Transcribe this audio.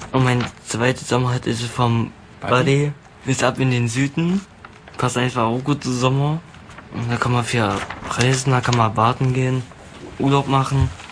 Und mein zweiter Sommer halt ist vom Bali bis ab in den Süden. Passt einfach auch gut zu Sommer. Und da kann man viel reisen, da kann man baden gehen, Urlaub machen.